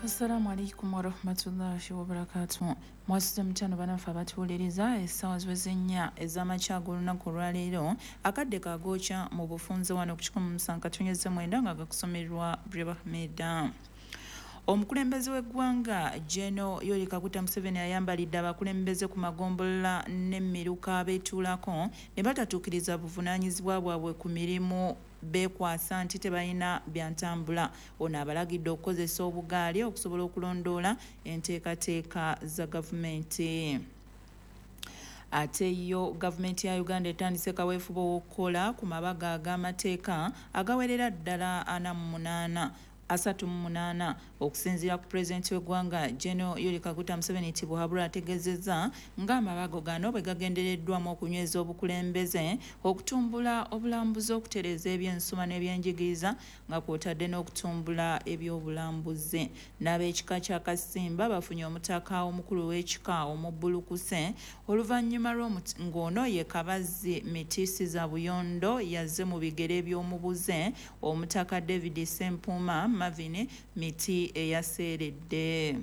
Assalamu alaikum wa rahmatullahi wa barakatuh. Mwasize mutano banafa abatuwuliriza essaawa z'ennya ez'amakya ag'olunaku olwaleero akadde kagookya mu bufunze wano ku 107.9 nga gakusomerwa Breva Ahmed. Omukulembeze w'eggwanga General Yoweri Kaguta Museveni ayambalidde abakulembeze ku magombolola n'emmiruka abeetuulako ne batatuukiriza buvunaanyizibwa bwabwe ku mirimu beekwasa nti tebalina byantambula. Ono abalagidde okukozesa obugaali okusobola okulondoola enteekateeka za gavumenti. Ate yo gavumenti ya Uganda etandise kaweefube w'okukola ku mabaga ag'amateeka agawerera ddala 38 okusinziira ku pulezidenti w'eggwanga General Yoweri Kaguta Museveni nti Buhabura ategeezezza ng'amabago gano bwe gagendereddwamu okunyweza obukulembeze, okutumbula obulambuzi, okutereeza eby'ensoma n'ebyenjigiriza nga kw'otadde n'okutumbula ebyobulambuzi. N'ab'ekika kya Kasimba bafunye omutaka omukulu w'ekika Omubbulukuse oluvannyuma ng'ono ye Kabazzi Mitiisiza Buyondo yazze mu bigere by'omubuze omutaka David Sempuma Mavini Miti eyaseeredde.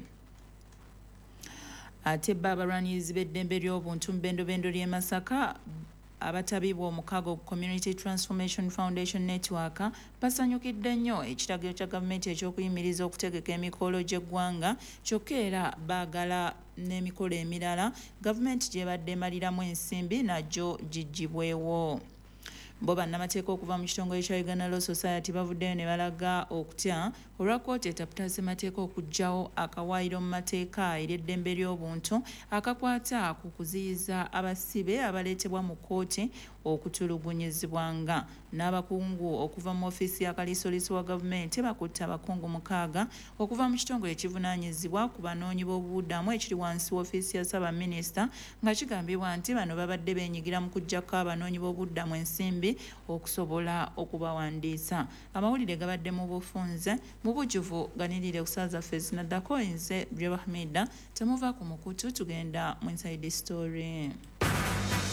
Ate abalwanirizi b'eddembe ly'obuntu mu bbendobendo ly'e Masaka abatabibwa omukago ku Community Transformation Foundation Network basanyukidde nnyo ekiragiro kya gavumenti eky'okuyimiriza okutegeka emikolo gy'eggwanga, kyokka era baagala n'emikolo emirala gavumenti gy'ebadde emaliramu ensimbi nagyo giggyibwewo. Bo bannamateeka okuva mu kitongole kya Uganda Law Society bavuddeyo ne balaga okutya olwa kkooti etaputa ssemateeka okuggyawo akawaayiro mu mateeka ery'eddembe ly'obuntu akakwata ku kuziyiza abasibe abaleetebwa mu kkooti okutulugunyizibwanga. N'abakungu okuva mu ofiisi ya kaliisoliiso wa gavumenti bakutte abakungu 6 okuva mu kitongole ekivunaanyizibwa ku banoonyi b'obubudamu ekiri wansi w'ofiisi ya Ssaabaminisita nga kigambibwa nti bano babadde beenyigira mu kuggyako abanoonyi b'obubudamu ensimbi okusobola okubawandiisa. Amawulire gabadde mu bufunze mu bujjuvu ganirire kusaaza ffeezi naddako nze Breva Ahmed, temuva ku mukutu, tugenda mu inside story.